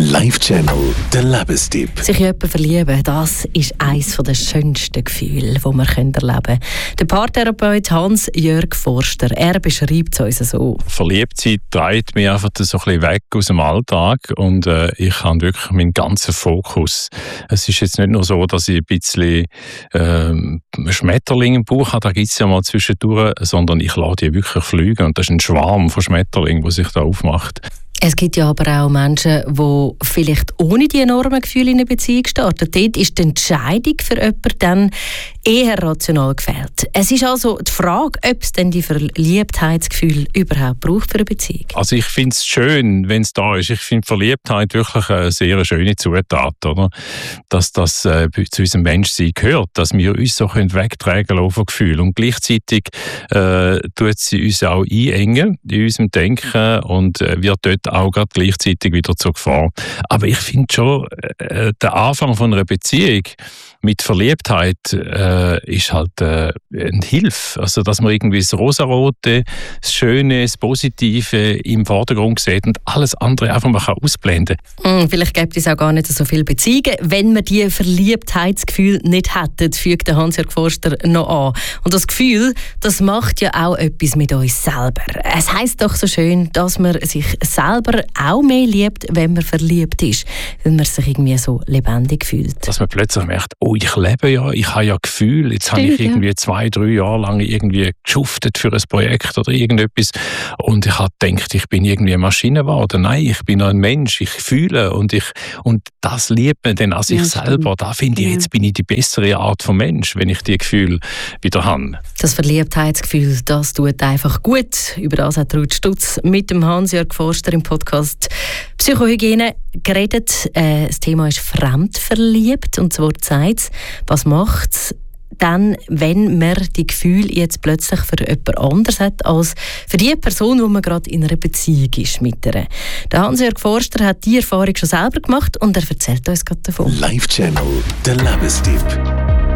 Live-Channel, der Lebenstipp. Sich in jemanden verlieben, das ist eines der schönsten Gefühle, die man erleben kann. Der Paartherapeut Hans-Jörg Forster, er beschreibt es uns so. Verliebtheit treibt mich einfach so ein bisschen weg aus dem Alltag und ich habe wirklich meinen ganzen Fokus. Es ist jetzt nicht nur so, dass ich ein bisschen Schmetterlinge im Bauch habe, da gibt es ja mal zwischendurch, sondern ich lasse die wirklich fliegen und das ist ein Schwarm von Schmetterlingen, der sich da aufmacht. Es gibt ja aber auch Menschen, die vielleicht ohne die enormen Gefühle in eine Beziehung starten. Dort ist die Entscheidung für jemanden dann eher rational gefällt. Es ist also die Frage, ob es denn die Verliebtheitsgefühle überhaupt braucht für eine Beziehung. Also ich finde es schön, wenn es da ist. Ich finde Verliebtheit wirklich eine sehr schöne Zutat, oder? Dass das zu unserem Menschsein gehört, dass wir uns so wegtragen lassen von Gefühlen. Und gleichzeitig tut sie uns auch einengen in unserem Denken und wird dort auch gerade gleichzeitig wieder zur Gefahr. Aber ich finde schon, der Anfang von einer Beziehung mit Verliebtheit ist halt eine Hilfe. Also, dass man irgendwie das Rosarote, das Schöne, das Positive im Vordergrund sieht und alles andere einfach mal ausblenden kann. Vielleicht gibt es auch gar nicht so viele Beziehungen, wenn man die Verliebtheitsgefühl nicht hätte, fügt der Hans-Jörg Forster noch an. Und das Gefühl, das macht ja auch etwas mit uns selber. Es heisst doch so schön, dass man sich selber auch mehr liebt, wenn man verliebt ist, weil man sich irgendwie so lebendig fühlt. Dass man plötzlich merkt, oh, ich lebe ja, ich habe ja Gefühl, jetzt habe ich irgendwie 2-3 Jahre lang irgendwie geschuftet für ein Projekt oder irgendetwas und ich habe gedacht, ich bin irgendwie eine Maschine geworden. Nein, ich bin ein Mensch, ich fühle und das liebt man dann an sich selber. Da finde ich, jetzt bin ich die bessere Art von Mensch, wenn ich die Gefühle wieder habe. Das Verliebtheitsgefühl, das tut einfach gut. Über das hat Ruth Stutz mit dem Hans-Jörg Forster im Podcast Psychohygiene geredet. Das Thema ist fremdverliebt und das Wort sagt es. Was macht es dann, wenn man die Gefühle jetzt plötzlich für jemand anderes hat, als für die Person, die man gerade in einer Beziehung ist mit ihr? Der Hans-Jörg Forster hat die Erfahrung schon selber gemacht und er erzählt uns gerade davon. Live-Channel, der Lebenstipp.